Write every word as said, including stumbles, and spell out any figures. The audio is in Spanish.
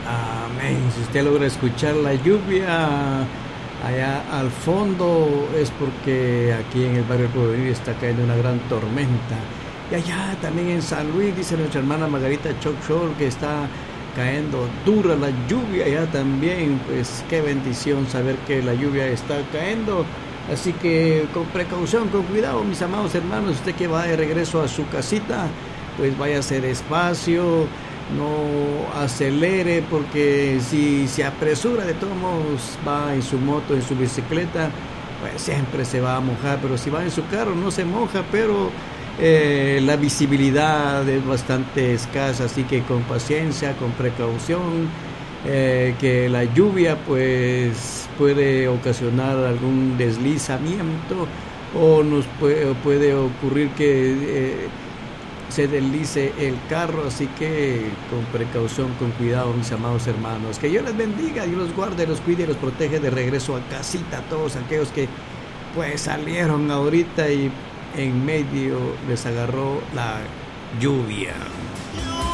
Amén. Si usted logra escuchar la lluvia allá al fondo, es porque aquí en el barrio Porvenir está cayendo una gran tormenta. Y allá también en San Luis, dice nuestra hermana Margarita Choc que está cayendo dura la lluvia allá también. Pues qué bendición saber que la lluvia está cayendo. Así que con precaución, con cuidado, mis amados hermanos. Usted que va de regreso a su casita, pues vaya a hacer espacio, no acelere, porque si se apresura, de todos modos va en su moto, en su bicicleta, pues siempre se va a mojar. Pero si va en su carro no se moja, pero eh, la visibilidad es bastante escasa, así que con paciencia, con precaución, eh, que la lluvia pues puede ocasionar algún deslizamiento, o nos puede, puede ocurrir que eh, se deslice el carro. Así que con precaución, con cuidado, mis amados hermanos. Que Dios les bendiga, Dios los guarde, los cuide y los protege de regreso a casita. Todos aquellos que pues salieron ahorita y en medio les agarró la lluvia.